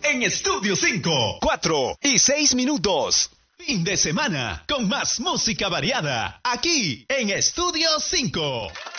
en Estudio 5. 4:06. Fin de semana con más música variada aquí en Estudio 5.